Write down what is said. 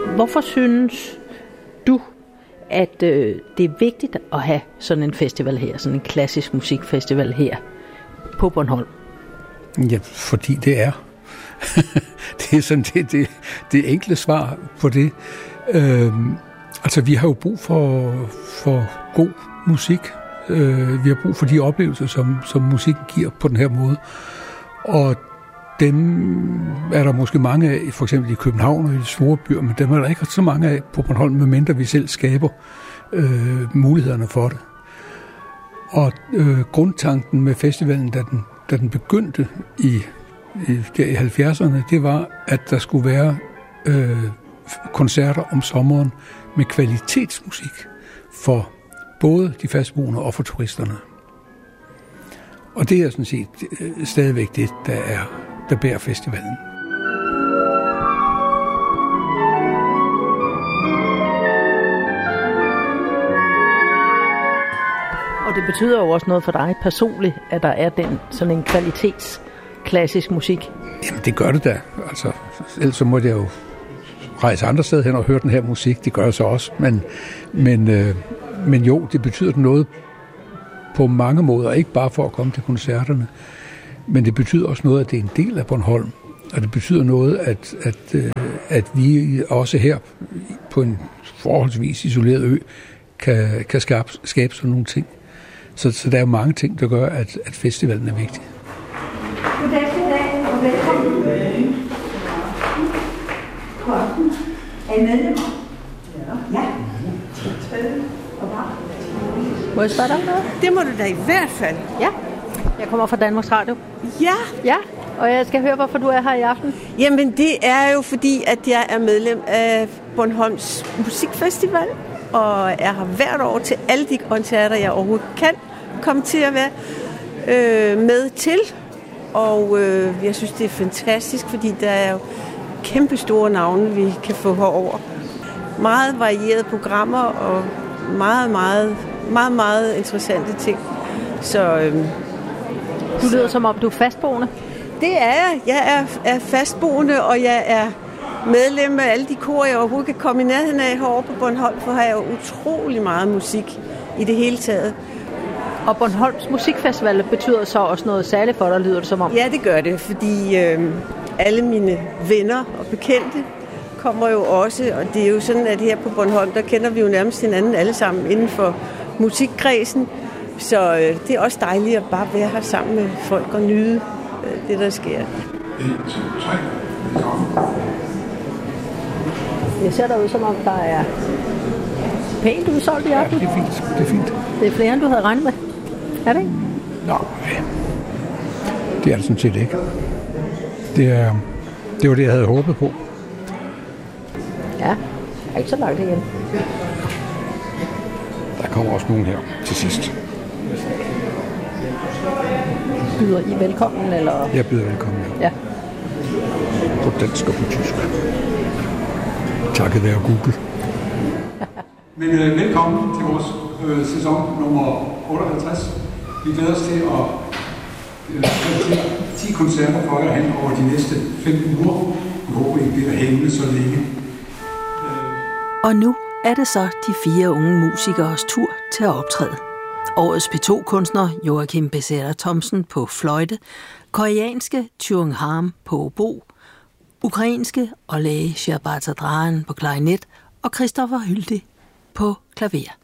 Hvorfor synes du, at det er vigtigt at have sådan en festival her, sådan en klassisk musikfestival her på Bornholm? Ja, fordi det er. Det er sådan det enkle svar på det. Altså, vi har jo brug for god musik. Vi har brug for de oplevelser, som musikken giver på den her måde. Og dem er der måske mange af, for eksempel i København og i de store byer, men dem er der ikke så mange af på Bornholm, medmindre vi selv skaber mulighederne for det. Og grundtanken med festivalen, da den begyndte der i 70'erne, det var, at der skulle være koncerter om sommeren med kvalitetsmusik for både de fastboende og for turisterne. Og det er sådan set stadigvæk det, der bærer festivalen. Og det betyder jo også noget for dig personligt, at der er sådan en kvalitetsklassisk musik. Jamen, det gør det da. Altså, ellers så må jeg jo rejse andre steder hen og høre den her musik. Det gør jeg så også. Men jo, det betyder noget på mange måder. Ikke bare for at komme til koncerterne. Men det betyder også noget, at det er en del af Bornholm. Og det betyder noget, at vi også her på en forholdsvis isoleret ø kan skabe sådan nogle ting. Så der er jo mange ting, der gør, at festivalen er vigtig. Goddag og velkommen. Er I medlemmer? Ja. Må jeg spørge dig om noget? Det må du da i hvert fald. Ja, jeg kommer fra Danmarks Radio. Ja, og jeg skal høre, hvorfor du er her i aften. Jamen det er jo fordi, at jeg er medlem af Bornholms Musikfestival, og er her hvert år til alle de koncerter, jeg overhovedet kan komme til at være med til. Og jeg synes, det er fantastisk, fordi der er jo kæmpe store navne, vi kan få herover. Meget varierede programmer og meget interessante ting. Så du lyder som om, du er fastboende. Det er jeg. Jeg er fastboende, og jeg er medlem af alle de kor, jeg overhovedet kan komme i nærheden af herovre på Bornholm, for har jeg jo utrolig meget musik i det hele taget. Og Bornholms Musikfestival betyder så også noget særligt for dig, lyder det som om? Ja, det gør det, fordi alle mine venner og bekendte kommer jo også, og det er jo sådan, at her på Bornholm, der kender vi jo nærmest hinanden alle sammen inden for musikkredsen. Så det er også dejligt at bare være her sammen med folk og nyde det, der sker. 1, 2, 3. Jeg ser derud, som om der er pænt udsolgt i aften. Ja, det er fint. Det er flere, end du havde regnet med. Er det ikke? Nej, det er det sådan set ikke. Det var det, jeg havde håbet på. Ja, jeg er ikke så langt igen. Der kommer også nogen her til sidst. Byder I velkommen, eller? Jeg byder velkommen, ja. På dansk og på tysk. Takket være Google. Men velkommen til vores sæson nummer 58. Vi glæder os til at have 10 koncerter for jer hen over de næste 5 uger. Vi håber, I bliver hængende så længe. Og nu er det så de 4 unge musikers tur til at optræde. Årets P2-kunstner Joachim Becerra Thomsen på fløjte, koreanske Chung Ham på obo, ukrainske Oleh Shabatadraan på klarinet og Christopher Hyldig på klaver.